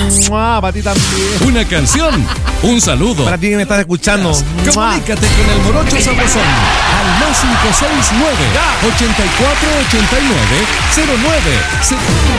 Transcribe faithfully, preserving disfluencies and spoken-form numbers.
¡Mua! Para ti también. Una canción, un saludo. Para ti que me estás escuchando. ¡Mua! Comunícate con el Morocho Sabrosón al más cinco seis nueve, ochenta y cuatro ochenta y nueve, cero nueve.